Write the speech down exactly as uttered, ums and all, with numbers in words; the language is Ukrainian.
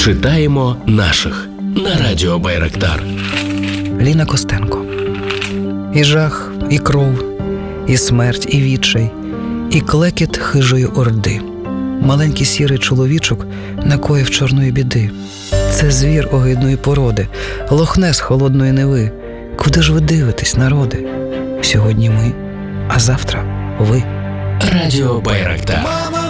Читаємо наших на Радіо Байрактар. Ліна Костенко. І жах, і кров, і смерть, і відчай, і клекіт хижої орди. Маленький сірий чоловічок накоїв чорної біди. Це звір огидної породи, лохнес холодної Неви. Куди ж ви дивитесь, народи? Сьогодні ми, а завтра ви. Радіо Байрактар.